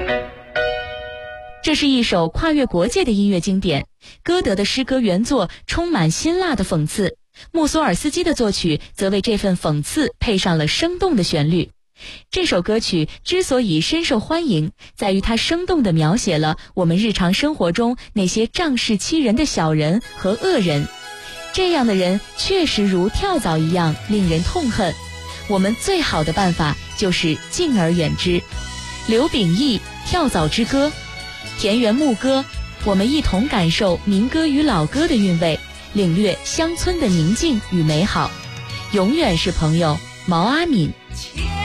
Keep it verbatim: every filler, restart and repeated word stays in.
这是一首跨越国界的音乐经典，歌德的诗歌原作充满辛辣的讽刺，穆索尔斯基的作曲则为这份讽刺配上了生动的旋律。这首歌曲之所以深受欢迎，在于它生动地描写了我们日常生活中那些仗势欺人的小人和恶人。这样的人确实如跳蚤一样令人痛恨，我们最好的办法就是敬而远之。刘秉义《跳蚤之歌》，田园牧歌，我们一同感受民歌与老歌的韵味，领略乡村的宁静与美好。永远是朋友，毛阿敏。